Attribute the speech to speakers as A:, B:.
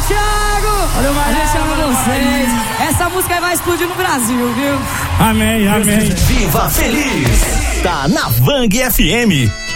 A: Thiago!
B: Valeu, Maria!
A: A gente ama vocês. Essa música aí vai explodir no Brasil, viu?
B: Amém, amém.
C: Viva Feliz! Tá na Vang FM.